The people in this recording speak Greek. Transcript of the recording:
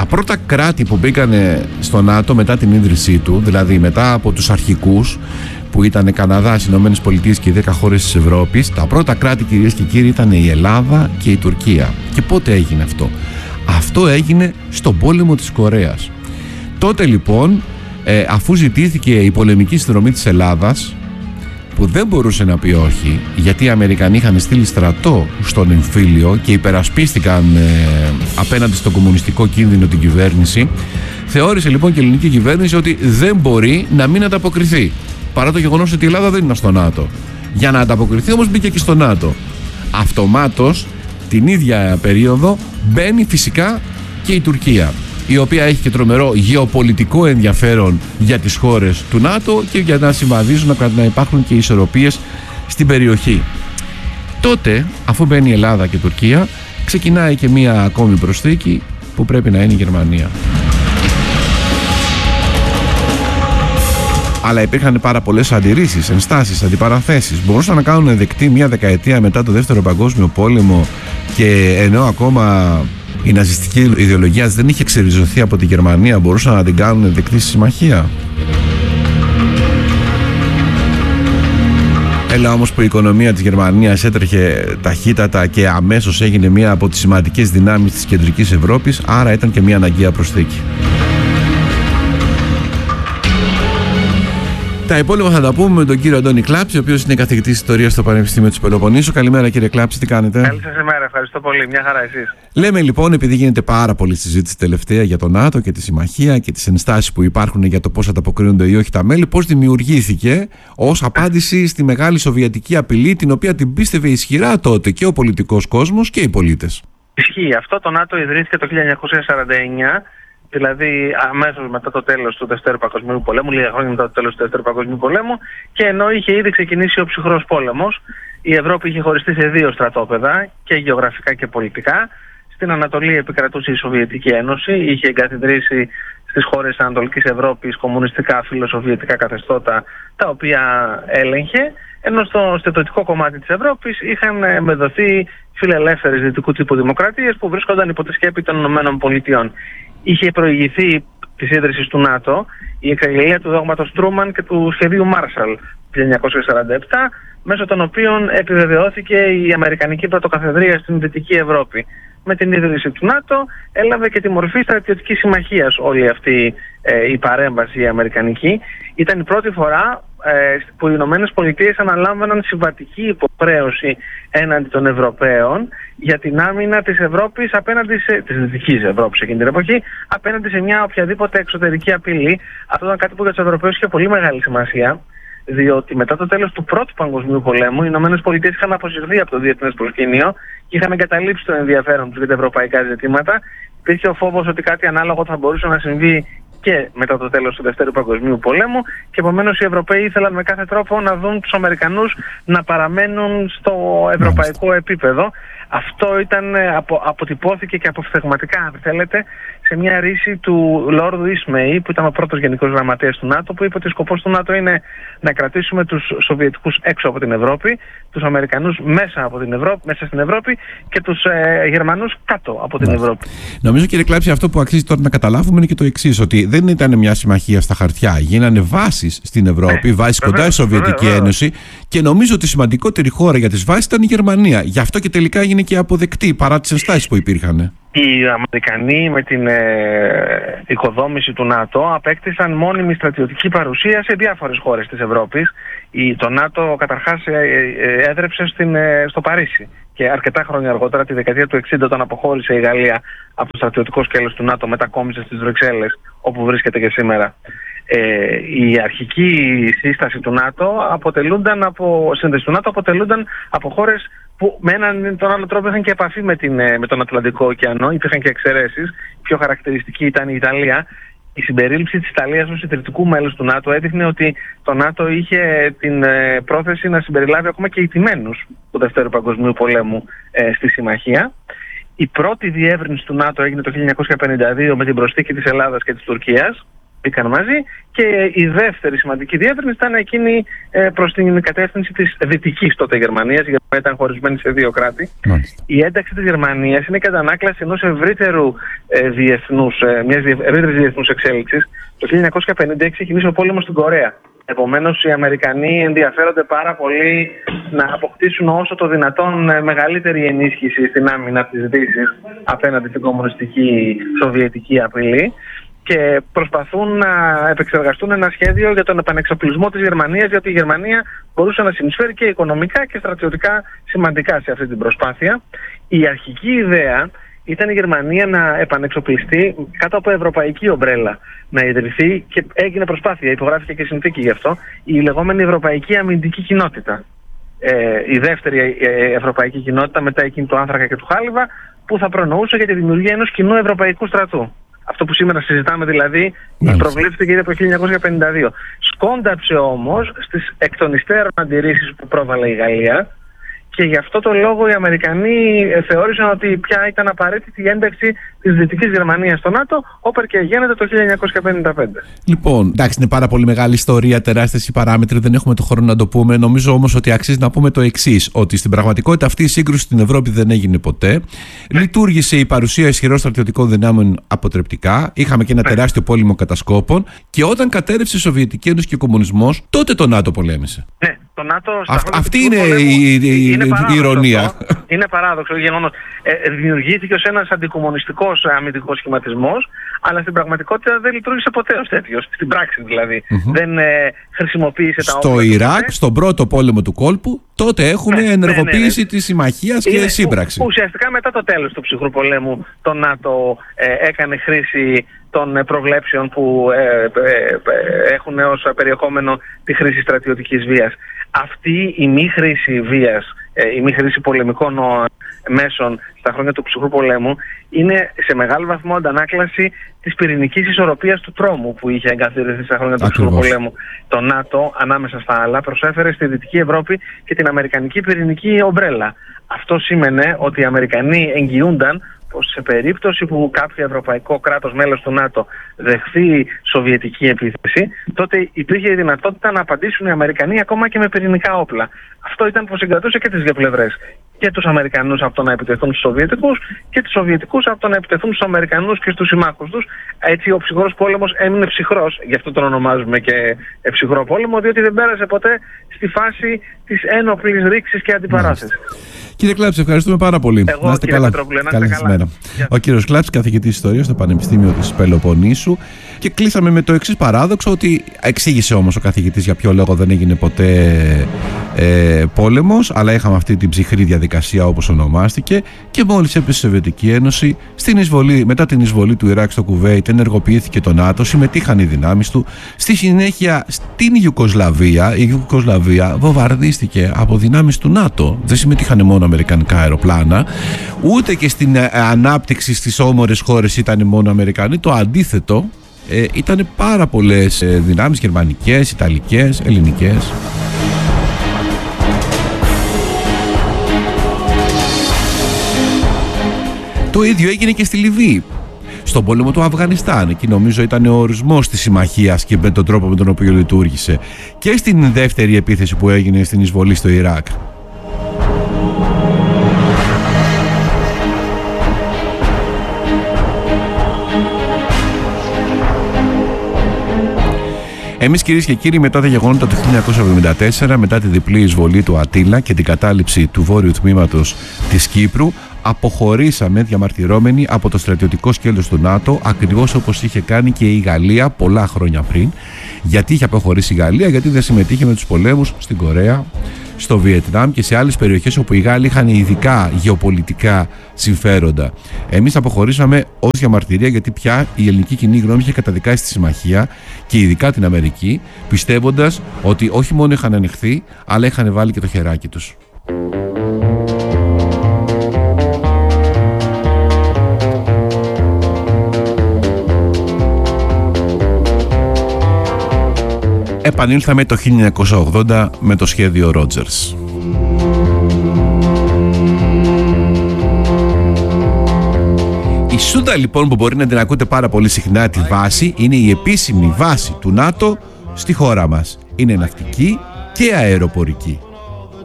Τα πρώτα κράτη που μπήκανε στο ΝΑΤΟ μετά την ίδρυσή του, δηλαδή μετά από τους αρχικούς που ήταν Καναδάς, Ηνωμένες Πολιτείες και οι 10 χώρες της Ευρώπης, τα πρώτα κράτη, κυρίες και κύριοι, ήταν η Ελλάδα και η Τουρκία. Και πότε έγινε αυτό? Αυτό έγινε στον πόλεμο της Κορέας. Τότε λοιπόν, αφού ζητήθηκε η πολεμική συνδρομή της Ελλάδας, που δεν μπορούσε να πει όχι, γιατί οι Αμερικανοί είχαν στείλει στρατό στον εμφύλιο και υπερασπίστηκαν απέναντι στον κομμουνιστικό κίνδυνο την κυβέρνηση, θεώρησε λοιπόν και η ελληνική κυβέρνηση ότι δεν μπορεί να μην ανταποκριθεί, παρά το γεγονός ότι η Ελλάδα δεν είναι στο ΝΑΤΟ. Για να ανταποκριθεί όμως μπήκε και στο ΝΑΤΟ. Αυτομάτως την ίδια περίοδο μπαίνει φυσικά και η Τουρκία, η οποία έχει και τρομερό γεωπολιτικό ενδιαφέρον για τις χώρες του ΝΑΤΟ και για να συμβαδίζουν, να υπάρχουν και ισορροπίες στην περιοχή. Τότε, αφού μπαίνει η Ελλάδα και η Τουρκία, ξεκινάει και μία ακόμη προσθήκη που πρέπει να είναι η Γερμανία. Αλλά υπήρχαν πάρα πολλές αντιρρήσεις, ενστάσεις, αντιπαραθέσεις. Μπορούσαν να κάνουν δεκτή μία δεκαετία μετά το Δεύτερο Παγκόσμιο Πόλεμο, και ενώ ακόμα η ναζιστική ιδεολογία δεν είχε ξεριζωθεί από τη Γερμανία, μπορούσαν να την κάνουν δεκτή στη συμμαχία. Έλα όμως που η οικονομία της Γερμανίας έτρεχε ταχύτατα και αμέσως έγινε μία από τις σημαντικές δυνάμεις της κεντρικής Ευρώπης, άρα ήταν και μία αναγκαία προσθήκη. Τα υπόλοιπα θα τα πούμε με τον κύριο Αντώνη Κλάψη, ο οποίος είναι καθηγητής ιστορίας στο Πανεπιστήμιο της Πελοποννήσου. Καλημέρα κύριε Κλάψη, τι κάνετε? Καλή σας ημέρα, ευχαριστώ πολύ. Μια χαρά εσείς? Λέμε λοιπόν, επειδή γίνεται πάρα πολύ συζήτηση τελευταία για το ΝΑΤΟ και τη συμμαχία και τις ενστάσεις που υπάρχουν για το πώς ανταποκρίνονται ή όχι τα μέλη, πώς δημιουργήθηκε ως απάντηση στη μεγάλη σοβιετική απειλή, την οποία την πίστευε ισχυρά τότε και ο πολιτικός κόσμος και οι πολίτες. Ισχύει αυτό. Το ΝΑΤΟ ιδρύθηκε το 1949. Δηλαδή αμέσως μετά το τέλος του Δευτέρου Παγκοσμίου Πολέμου, λίγα χρόνια μετά το τέλος του Δευτέρου Παγκοσμίου Πολέμου, και ενώ είχε ήδη ξεκινήσει ο ψυχρός πόλεμος, η Ευρώπη είχε χωριστεί σε δύο στρατόπεδα, και γεωγραφικά και πολιτικά. Στην Ανατολή επικρατούσε η Σοβιετική Ένωση, είχε εγκαθιδρύσει στις χώρες της Ανατολικής Ευρώπης κομμουνιστικά φιλοσοβιετικά καθεστώτα, τα οποία έλεγχε, ενώ στο δυτικό κομμάτι της Ευρώπης είχαν μεταδοθεί φιλελεύθερες δυτικού τύπου δημοκρατίες που βρίσκονταν υπό τη σκέπη των ΗΠΑ. Είχε προηγηθεί της ίδρυσης του ΝΑΤΟ η εξαγγελία του δόγματος Τρούμαν και του σχεδίου Μάρσαλ 1947, μέσω των οποίων επιβεβαιώθηκε η Αμερικανική πρωτοκαθεδρία στην Δυτική Ευρώπη. Με την ίδρυση του ΝΑΤΟ έλαβε και τη μορφή στρατιωτικής συμμαχίας όλη αυτή η παρέμβαση η αμερικανική. Ήταν η πρώτη φορά που οι Ηνωμένες Πολιτείες αναλάμβαναν συμβατική υποχρέωση έναντι των Ευρωπαίων για την άμυνα της Ευρώπης απέναντι της Δυτικής Ευρώπης εκείνη την εποχή, απέναντι σε μια οποιαδήποτε εξωτερική απειλή. Αυτό ήταν κάτι που για τους Ευρωπαίους είχε πολύ μεγάλη σημασία, διότι μετά το τέλος του Πρώτου Παγκοσμίου Πολέμου οι Ηνωμένες Πολιτείες είχαν αποσυρθεί από το διεθνές προσκήνιο και είχαν εγκαταλείψει το ενδιαφέρον τους για τα ευρωπαϊκά ζητήματα. Υπήρχε ο φόβος ότι κάτι ανάλογο θα μπορούσε να συμβεί και μετά το τέλος του Δευτέρου Παγκοσμίου Πολέμου, και επομένως οι Ευρωπαίοι ήθελαν με κάθε τρόπο να δουν τους Αμερικανούς να παραμένουν στο ευρωπαϊκό επίπεδο. Αυτό ήταν, αποτυπώθηκε και αποφθεγματικά, αν θέλετε, σε μια ρίση του Λόρδου Ισμέη, που ήταν ο πρώτος γενικός γραμματέας του ΝΑΤΟ, που είπε ότι ο σκοπός του ΝΑΤΟ είναι να κρατήσουμε τους Σοβιετικούς έξω από την Ευρώπη, τους Αμερικανούς μέσα στην Ευρώπη και τους Γερμανούς κάτω από την Ευρώπη. Νομίζω, κύριε Κλάψη, αυτό που αξίζει τώρα να καταλάβουμε είναι και το εξής, ότι δεν ήταν μια συμμαχία στα χαρτιά. Γίνανε βάσεις στην Ευρώπη, βάσεις κοντά στη Σοβιετική Ένωση, και νομίζω ότι η σημαντικότερη χώρα για τις βάσεις ήταν η Γερμανία. Γι' αυτό και τελικά έγινε και αποδεκτή παρά τις ενστάσεις που υπήρχαν. Οι Αμερικανοί με την οικοδόμηση του ΝΑΤΟ απέκτησαν μόνιμη στρατιωτική παρουσία σε διάφορες χώρες της Ευρώπης. Το ΝΑΤΟ καταρχάς έδρεψε στο Παρίσι, και αρκετά χρόνια αργότερα, τη δεκαετία του 60, όταν αποχώρησε η Γαλλία από το στρατιωτικό σκέλος του ΝΑΤΟ, μετακόμισε στις Βρυξέλλες, όπου βρίσκεται και σήμερα. Η αρχική σύσταση του ΝΑΤΟ αποτελούνταν από χώρες που με έναν τον άλλο τρόπο είχαν και επαφή με τον Ατλαντικό ωκεανό. Υπήρχαν και εξαιρέσεις. Πιο χαρακτηριστική ήταν η Ιταλία. Η συμπερίληψη της Ιταλίας ως ιδρυτικού μέλους του ΝΑΤΟ έδειχνε ότι το ΝΑΤΟ είχε την πρόθεση να συμπεριλάβει ακόμα και ηττημένους του Δευτέρου Παγκοσμίου Πολέμου στη συμμαχία. Η πρώτη διεύρυνση του ΝΑΤΟ έγινε το 1952 με την προσθήκη της Ελλάδας και της Τουρκίας. μπήκαν μαζί, και η δεύτερη σημαντική διεύρυνση ήταν εκείνη προς την κατεύθυνση της δυτικής τότε Γερμανίας. Η Γερμανία ήταν χωρισμένη σε δύο κράτη. Η ένταξη της Γερμανίας είναι κατά ανάκλαση ενός ευρύτερης διεθνούς εξέλιξης. Το 1950 έχει ξεκινήσει ο πόλεμος στην Κορέα. Επομένως, οι Αμερικανοί ενδιαφέρονται πάρα πολύ να αποκτήσουν όσο το δυνατόν μεγαλύτερη ενίσχυση στην άμυνα της Δύσης απέναντι στην κομμουνιστική σοβιετική απειλή, και προσπαθούν να επεξεργαστούν ένα σχέδιο για τον επανεξοπλισμό της Γερμανίας, γιατί η Γερμανία μπορούσε να συνεισφέρει και οικονομικά και στρατιωτικά σημαντικά σε αυτή την προσπάθεια. Η αρχική ιδέα ήταν η Γερμανία να επανεξοπλιστεί κάτω από ευρωπαϊκή ομπρέλα, να ιδρυθεί, και έγινε προσπάθεια, υπογράφηκε και συνθήκη γι' αυτό, η λεγόμενη Ευρωπαϊκή Αμυντική Κοινότητα. Η δεύτερη ευρωπαϊκή κοινότητα μετά εκείνη του Άνθρακα και του Χάλιβα, που θα προνοούσε για τη δημιουργία ενός κοινού ευρωπαϊκού στρατού. Αυτό που σήμερα συζητάμε δηλαδή, προβλήθηκε ήδη από το 1952. Σκόνταψε όμως στις εκ των υστέρων αντιρρήσεις που πρόβαλε η Γαλλία, και γι' αυτό το λόγο οι Αμερικανοί θεώρησαν ότι πια ήταν απαραίτητη η ένταξη της Δυτικής Γερμανίας στο ΝΑΤΟ, όπερ και γίνεται το 1955. Λοιπόν, εντάξει, είναι πάρα πολύ μεγάλη ιστορία, τεράστιες οι παράμετροι, δεν έχουμε το χρόνο να το πούμε. Νομίζω όμως ότι αξίζει να πούμε το εξής, ότι στην πραγματικότητα αυτή η σύγκρουση στην Ευρώπη δεν έγινε ποτέ. Λειτουργήσε η παρουσία ισχυρών στρατιωτικών δυνάμεων αποτρεπτικά. Είχαμε και ένα τεράστιο πόλεμο κατασκόπων. Και όταν κατέρευσε η Σοβιετική Ένωση και ο κομμουνισμός, τότε το ΝΑΤΟ πολέμησε. Ναι, το ΝΑΤΟ αυτή είναι η ηρωνία. Είναι παράδοξο γεγονός. Δημιουργήθηκε ως ένας αντικομμουνιστικός αμυντικός σχηματισμός, αλλά στην πραγματικότητα δεν λειτουργήσε ποτέ ως τέτοιος. Στην πράξη δηλαδή. Δεν χρησιμοποίησε τα όπλα. Στο Ιράκ, στον πρώτο πόλεμο του κόλπου, τότε έχουμε ενεργοποίηση της συμμαχίας και σύμπραξη. Ουσιαστικά μετά το τέλος του ψυχρού πολέμου, το ΝΑΤΟ έκανε χρήση των προβλέψεων που έχουν ως περιεχόμενο τη χρήση στρατιωτικής βίας. Αυτή η μη χρήση βίας, η μη χρήση πολεμικών μέσων στα χρόνια του ψυχρού πολέμου, είναι σε μεγάλο βαθμό αντανάκλαση της πυρηνικής ισορροπίας του τρόμου που είχε εγκαθιδρυθεί στα χρόνια του ψυχρού πολέμου. Το ΝΑΤΟ, ανάμεσα στα άλλα, προσέφερε στη Δυτική Ευρώπη και την αμερικανική πυρηνική ομπρέλα. Αυτό σήμαινε ότι οι Αμερικανοί εγγυούνταν πως σε περίπτωση που κάποιο ευρωπαϊκό κράτος μέλος του ΝΑΤΟ δεχθεί σοβιετική επίθεση, τότε υπήρχε η δυνατότητα να απαντήσουν οι Αμερικανοί ακόμα και με πυρηνικά όπλα. Αυτό ήταν που συγκρατούσε και τις δύο πλευρές. Και τους Αμερικανούς από το να επιτεθούν στους Σοβιετικούς, και τους Σοβιετικούς από το να επιτεθούν στους Αμερικανούς και στους συμμάχους τους. Έτσι ο ψυχρός πόλεμος έμεινε ψυχρός, γι' αυτό τον ονομάζουμε και ψυχρό πόλεμο, διότι δεν πέρασε ποτέ στη φάση της ένοπλης ρήξης και αντιπαράθεσης. Κύριε Κλάψη, ευχαριστούμε πάρα πολύ. Εγώ, να είστε καλά. Καλή σας μέρα. Ο κύριος Κλάψης, καθηγητής ιστορίας στο Πανεπιστήμιο της Πελοποννήσου. Και κλείσαμε με το εξής παράδοξο, ότι εξήγησε όμως ο καθηγητής για ποιο λόγο δεν έγινε ποτέ πόλεμος, αλλά είχαμε αυτή την ψυχρή διαδικασία όπως ονομάστηκε, και μόλις έπεσε η Σοβιετική Ένωση, μετά την εισβολή του Ιράκ στο Κουβέιτ, ενεργοποιήθηκε το ΝΑΤΟ, συμμετείχαν οι δυνάμεις του. Στη συνέχεια στην Ιουγκοσλαβία, η Ιουγκοσλαβία βομβαρδίστηκε από δυνάμεις του ΝΑΤΟ. Δεν συμμετείχαν μόνο αμερικανικά αεροπλάνα, ούτε και στην ανάπτυξη στις όμορες χώρες ήταν μόνο Αμερικανοί. Το αντίθετο, ήταν πάρα πολλές δυνάμεις γερμανικές, ιταλικές, ελληνικές. Το ίδιο έγινε και στη Λιβύη. Στον πόλεμο του Αφγανιστάν, εκεί νομίζω ήταν ο ορισμός της συμμαχίας και με τον τρόπο με τον οποίο λειτουργήσε. Και στην δεύτερη επίθεση που έγινε στην εισβολή στο Ιράκ. Εμείς, κυρίες και κύριοι, μετά τα γεγονότα του 1974, μετά τη διπλή εισβολή του Ατίλα και την κατάληψη του βόρειου τμήματος της Κύπρου, αποχωρήσαμε διαμαρτυρώμενοι από το στρατιωτικό σκέλος του ΝΑΤΟ, ακριβώς όπως είχε κάνει και η Γαλλία πολλά χρόνια πριν. Γιατί είχε αποχωρήσει η Γαλλία? Γιατί δεν συμμετείχε με τους πολέμους στην Κορέα, στο Βιετνάμ και σε άλλες περιοχές όπου οι Γάλλοι είχαν ειδικά γεωπολιτικά συμφέροντα. Εμείς αποχωρήσαμε ως διαμαρτυρία, γιατί πια η ελληνική κοινή γνώμη είχε καταδικάσει τη συμμαχία και ειδικά την Αμερική, πιστεύοντας ότι όχι μόνο είχαν ανοιχθεί, αλλά είχαν βάλει και το χεράκι τους. Επανήλθαμε το 1980 με το σχέδιο Ρότζερς. Η Σούδα λοιπόν που μπορεί να την ακούτε πάρα πολύ συχνά, τη βάση, είναι η επίσημη βάση του ΝΑΤΟ στη χώρα μας. Είναι ναυτική και αεροπορική.